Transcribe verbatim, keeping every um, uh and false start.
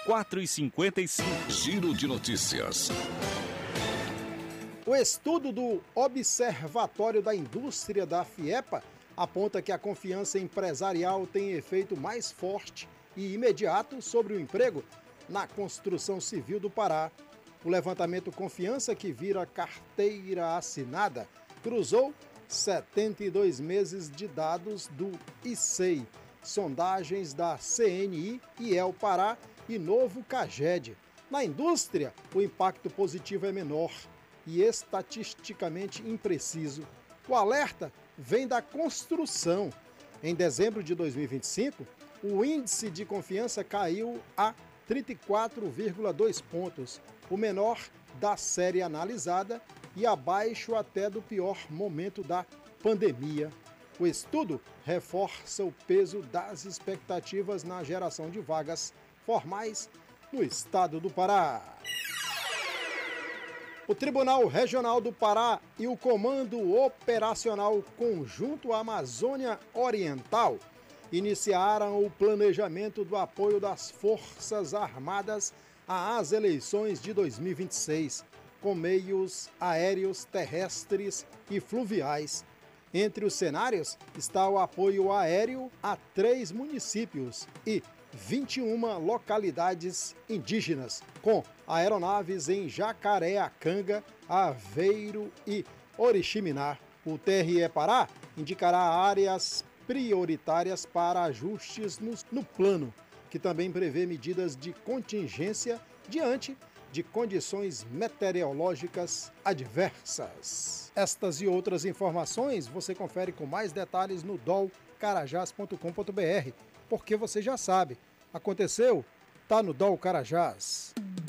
quatro e cinquenta e cinco. Giro de notícias. O estudo do Observatório da Indústria da FIEPA aponta que a confiança empresarial tem efeito mais forte e imediato sobre o emprego na construção civil do Pará. O levantamento Confiança, que vira carteira assinada, cruzou setenta e dois meses de dados do I C E I, sondagens da C N I, I E L Pará e Novo CAGED. Na indústria, o impacto positivo é menor e estatisticamente impreciso. O alerta vem da construção. Em dezembro de dois mil e vinte e cinco, o índice de confiança caiu a trinta e quatro vírgula dois pontos, o menor da série analisada e abaixo até do pior momento da pandemia. O estudo reforça o peso das expectativas na geração de vagas formais no estado do Pará. O Tribunal Regional do Pará e o Comando Operacional Conjunto Amazônia Oriental iniciaram o planejamento do apoio das Forças Armadas às eleições de dois mil e vinte e seis, com meios aéreos, terrestres e fluviais. Entre os cenários está o apoio aéreo a três municípios e vinte e uma localidades indígenas, com aeronaves em Jacareacanga, Aveiro e Oriximiná. O T R E Pará indicará áreas prioritárias para ajustes no, no plano, que também prevê medidas de contingência diante de condições meteorológicas adversas. Estas e outras informações você confere com mais detalhes no dol carajás ponto com ponto br, porque você já sabe, aconteceu, tá no Dol Carajás.